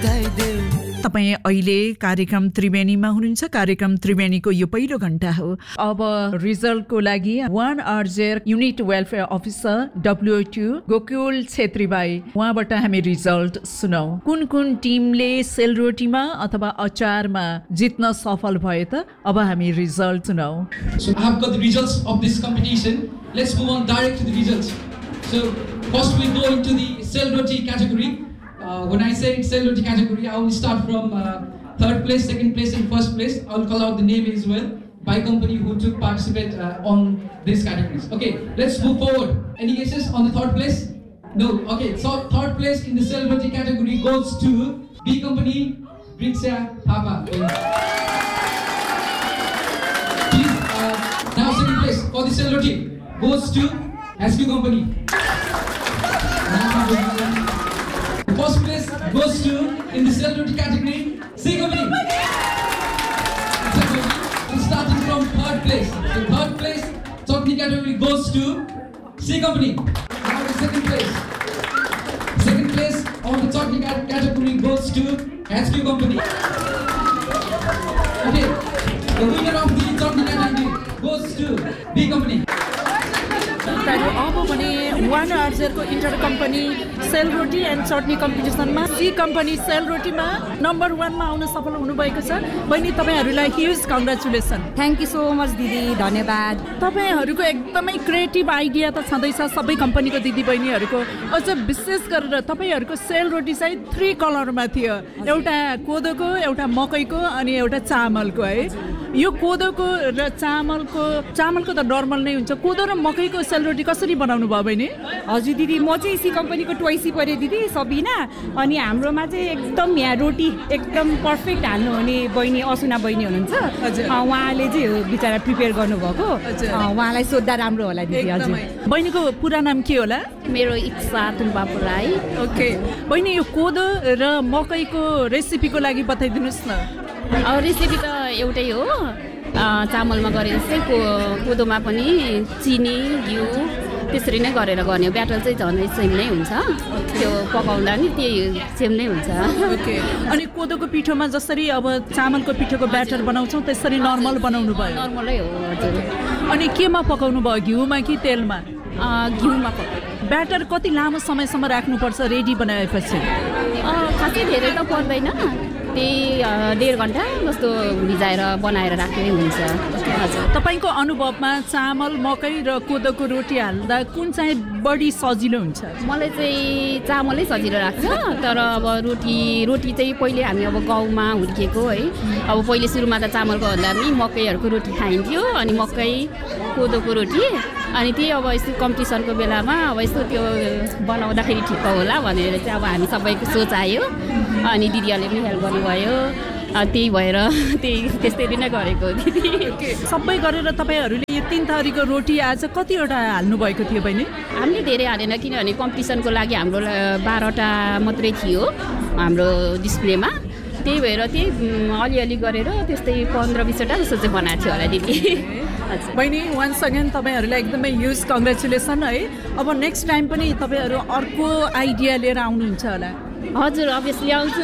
तपाईं अहिले कार्यक्रम त्रिवेणीमा हुनुहुन्छ। कार्यक्रम त्रिवेणीको यो पहिलो घण्टा हो। अब रिजल्टको लागि 1 RJ unit welfare officer WO2 Gokul छेत्रीबाई उहाँबाट हामी रिजल्ट सुनौ। कुन कुन टिमले सेलरोटीमा अथवा अचारमा जित्न सफल भयो त अब हामी रिजल्ट सुनौ। So I have got the results of this competition. Let's move on direct to the results. So first we go into the selroti category. When I say selroti category, I will start from third place, second place, and first place. I will call out the name as well by company who took participate on these categories. Okay, let's move forward. Any guesses on the third place? No. Okay, so third place in the selroti category goes to B company, Briksha Thapa. Please, now second place for the selroti goes to SQ company. First place goes to, in the selroti category, C company. Starting from third place. The third place, chutney category goes to C company. Now the second place. Second place on the chutney category goes to HQ company. Okay, the winner of the chutney category goes to B company. अब भने 1 आरजेको enter company sel roti and चटनी कम्पिटिसनमा C company सेलरोटीमा number 1 मा आउन सफल हुनुभएको छ। बहिनी तपाईहरुलाई huge congratulation. Thank you so much दिदी, धन्यवाद। तपाईहरुको एकदमै क्रिएटिभ आइडिया त छँदैछ सबै कम्पनीको दिदी बहिनीहरुको। अझ विशेष गरेर तपाईहरुको सेलरोटी चाहिँ 3 कलरमा थियो। एउटा कोदोको, एउटा मकैको अनि एउटा चामलको है। यो कोदोको र चामलको त नर्मल नै हुन्छ। कोदो र मकैको सेलरोटी कसरी बनाउनु भयो बहिनी? हजुर दिदी, म चाहिँ सी कम्पनीको ट्वाइसी परे दिदी सबिना। अनि हाम्रोमा चाहिँ एकदम यहाँ रोटी एकदम पर्फेक्ट हाल्नु हुने बहिनी असुना बहिनी हुनुहुन्छ। उहाँले चाहिँ बिचारा प्रिपेयर गर्नुभएको। उहाँलाई सोद्धा राम्रो होला दिदी। हजुर बहिनीको पुरा नाम के होला? मेरो इच्छा तुलबाबु राई। ओके बहिनी, यो कोदो र मकैको रेसिपीको लागि बताइदिनुस् न। रेसिपी त एउटै हो, चामलमा गरे जस्तै कोदोमा पनि चिनी घिउ त्यसरी नै गरेर गर्ने हो। ब्याटर चाहिँ झन् सेम नै हुन्छ, त्यो पकाउँदा नि त्यही सेम नै हुन्छ। ओके, अनि कोदोको पिठोमा जसरी अब चामलको पिठोको ब्याटर बनाउँछौँ त्यसरी नर्मल बनाउनु भयो? नर्मलै हो हजुर। अनि केमा पकाउनु भयो, घिउमा कि तेलमा? घिउमा पकाउनु। ब्याटर कति लामो समयसम्म राख्नुपर्छ रेडी बनाएपछि? खासै धेरै त पर्दैन, त्यही 1.5 घण्टा जस्तो भिजाएर बनाएर राख्ने हुन्छ। हजुर, तपाईको अनुभवमा चामल मकै र कोदोको रोटी हाल्दा कुन चाहिँ बढी सजिलो हुन्छ? मलाई चाहिँ चामलै सजिलो लाग्छ। तर अब रोटी चाहिँ पहिले हामी अब गाउँमा हुर्किएको है, अब पहिले सुरुमा त चामलको भन्दा पनि मकैहरूको रोटी खाइन्थ्यो, अनि मकै कोदोको रोटी। अनि त्यही अब यस्तो कम्पिटिसनको बेलामा अब यस्तो त्यो बनाउँदाखेरि ठिक होला भनेर चाहिँ अब हामी सबैको सोच आयो, अनि दिदीहरूले पनि हेल्प गर्नुभयो। त्यही भएर त्यस्तै नै गरेको दिदी। सबै गरेर तपाईँहरूले यो 3 थरीको रोटी आज कतिवटा हाल्नुभएको थियो बहिनी? हामीले धेरै हालेन, किनभने कम्पिटिसनको लागि हाम्रो 12वटा मात्रै थियो हाम्रो डिस्प्लेमा। त्यही भएर त्यही अलिअलि गरेर त्यस्तै 15-20वटा जस्तो चाहिँ बनाएको थियो होला दिदी। बहिनी वान्स अगेन तपाईँहरूलाई एकदमै ह्युज कङ्ग्रेचुलेसन है। अब नेक्स्ट टाइम पनि तपाईँहरू अर्को आइडिया लिएर आउनुहुन्छ होला? हजुर, अभियसली आउँछु।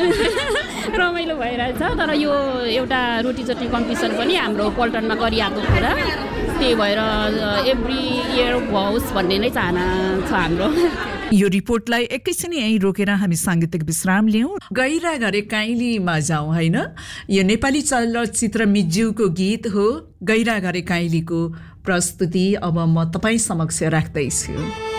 रमाइलो भइरहेछ। तर यो एउटा रोटी चटनी कम्पिटिसन पनि हाम्रो पल्टनमा गरिआएको कुरा, त्यही भएर एभ्री इयर होस् भन्ने नै चाहना छ हाम्रो। यो रिपोर्टलाई एकैछिन यहीँ रोकेर हामी साङ्गीतिक विश्राम लियौँ। गैरा घरे काइलीमा जाउँ होइन। यो नेपाली चलचित्र मिज्यूको गीत हो। गैरा घरे काइलीको प्रस्तुति अब म तपाईँ समक्ष राख्दैछु।